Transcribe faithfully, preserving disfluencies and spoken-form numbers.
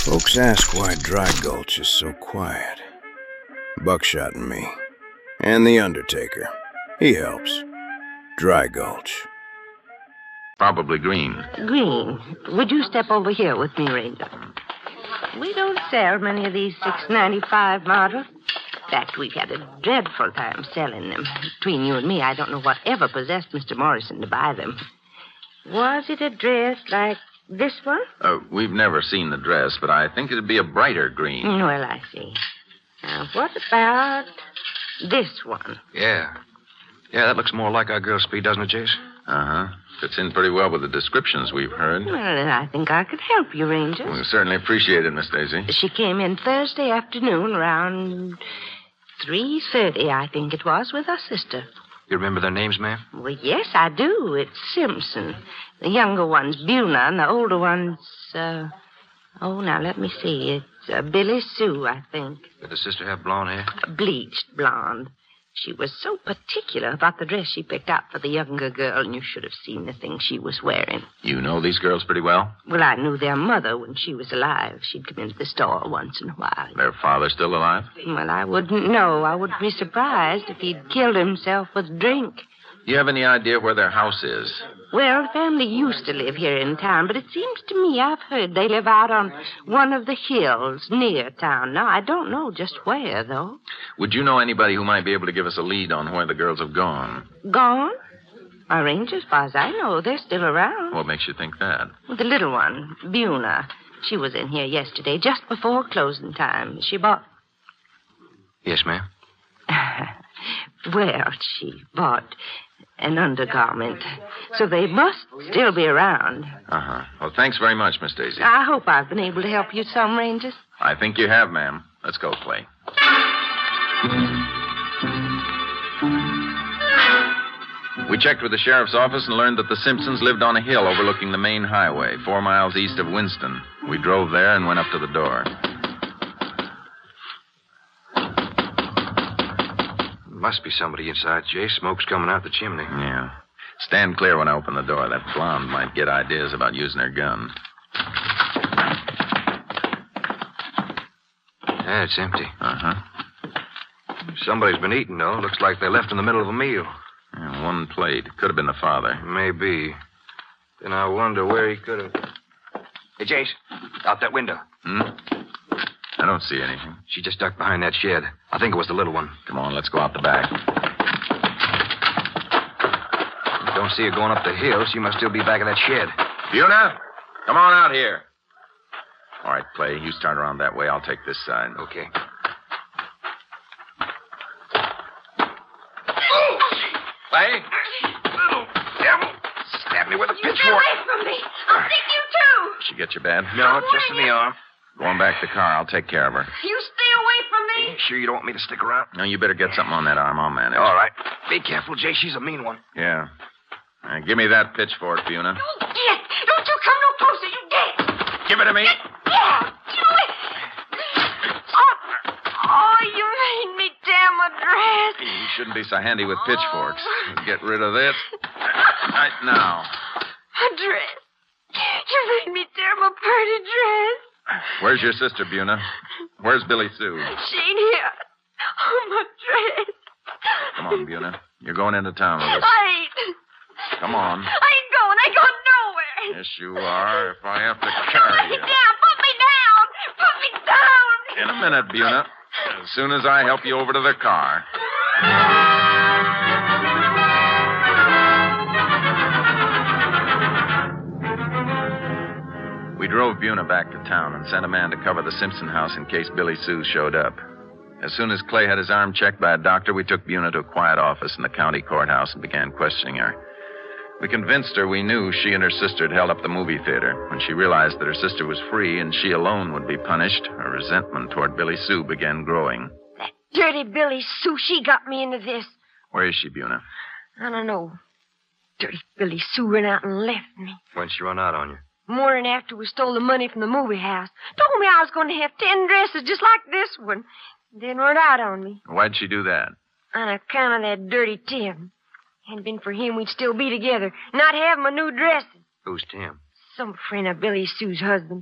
Folks ask why Dry Gulch is so quiet. Buckshot and me. And the Undertaker. He helps. Dry Gulch. Probably Green. Green, would you step over here with me, Ranger? We don't sell many of these six ninety-five models. In fact, we've had a dreadful time selling them. Between you and me, I don't know what ever possessed Mister Morrison to buy them. Was it a dress like this one? Uh, we've never seen the dress, but I think it'd be a brighter green. Well, I see. Now, what about this one? Yeah. Yeah, that looks more like our girl Speed, doesn't it, Jace? Uh-huh. Fits in pretty well with the descriptions we've heard. Well, then I think I could help you, Ranger. We certainly appreciate it, Miss Daisy. She came in Thursday afternoon around three thirty, I think it was, with her sister. You remember their names, ma'am? Well, yes, I do. It's Simpson. The younger one's Buna, and the older one's, uh... Oh, now, let me see. It's uh, Billy Sue, I think. Did the sister have blonde hair? Bleached blonde. She was so particular about the dress she picked out for the younger girl, and you should have seen the things she was wearing. You know these girls pretty well? Well, I knew their mother when she was alive. She'd come into the store once in a while. Their father still alive? Well, I wouldn't know. I wouldn't be surprised if he'd killed himself with drink. You have any idea where their house is? Well, the family used to live here in town, but it seems to me I've heard they live out on one of the hills near town. Now, I don't know just where, though. Would you know anybody who might be able to give us a lead on where the girls have gone? Gone? My Ranger, as far as I know, they're still around. What makes you think that? Well, the little one, Buna. She was in here yesterday, just before closing time. She bought... Yes, ma'am. Well, she bought an undergarment. So they must still be around. Uh-huh. Well, thanks very much, Miss Daisy. I hope I've been able to help you some, Rangers. I think you have, ma'am. Let's go, Clay. We checked with the sheriff's office and learned that the Simpsons lived on a hill overlooking the main highway, four miles east of Winston. We drove there and went up to the door. Must be somebody inside, Jay. Smoke's coming out the chimney. Yeah. Stand clear when I open the door. That blonde might get ideas about using her gun. Yeah, it's empty. Uh-huh. Somebody's been eating, though. Looks like they left in the middle of a meal. Yeah, one plate. Could have been the father. Maybe. Then I wonder where he could have... Hey, Jace, out that window. Hmm? I don't see anything. She just ducked behind that shed. I think it was the little one. Come on, let's go out the back. Don't see her going up the hill. She must still be back of that shed. Buna, come on out here. All right, Clay, you start around that way. I'll take this side. Okay. Clay? Little devil. Stabbed me with a You pitchfork. get away from me. I'll stick you, too. She get you bad? No, just in the arm. Go on back to the car. I'll take care of her. You stay away from me. Sure you don't want me to stick around? Now, you better get something on that arm. I'll manage. All right. Be careful, Jay. She's a mean one. Yeah. Now, give me that pitchfork, Buna. You get. Don't you come no closer. You get. Give it to me. Yeah, do it. Oh, oh, you made me damn a dress. You shouldn't be so handy with pitchforks. Get rid of this. Right now. A dress. You made me tear my pretty dress. Where's your sister, Buna? Where's Billy Sue? She ain't here. Oh, my dress. Come on, Buna. You're going into town with us. I ain't. Come on. I ain't going. I ain't going nowhere. Yes, you are. If I have to Don't carry let me you. down. Put me down. Put me down. In a minute, Buna. As soon as I help you over to the car. We drove Buna back to town and sent a man to cover the Simpson house in case Billy Sue showed up. As soon as Clay had his arm checked by a doctor, we took Buna to a quiet office in the county courthouse and began questioning her. We convinced her we knew she and her sister had held up the movie theater. When she realized that her sister was free and she alone would be punished, her resentment toward Billy Sue began growing. That dirty Billy Sue, she got me into this. Where is she, Buna? I don't know. Dirty Billy Sue ran out and left me. When'd she run out on you? Morning after we stole the money from the movie house. Told me I was going to have ten dresses just like this one. Then run out on me. Why'd she do that? On account of that dirty Tim. Hadn't been for him, we'd still be together. Not have my new dresses. Who's Tim? Some friend of Billy Sue's husband.